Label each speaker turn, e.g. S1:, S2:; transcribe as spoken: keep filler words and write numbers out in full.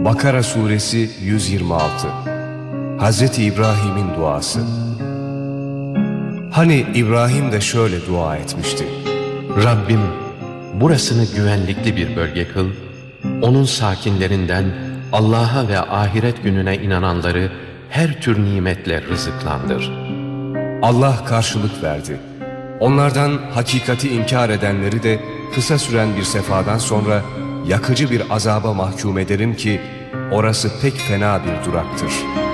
S1: Bakara Suresi yüz yirmi altı. Hazreti İbrahim'in duası. Hani İbrahim de şöyle dua etmişti:
S2: Rabbim, burasını güvenlikli bir bölge kıl, onun sakinlerinden Allah'a ve ahiret gününe inananları her tür nimetle rızıklandır.
S1: Allah karşılık verdi. Onlardan hakikati inkar edenleri de kısa süren bir sefadan sonra yakıcı bir azaba mahkum ederim ki orası pek fena bir duraktır.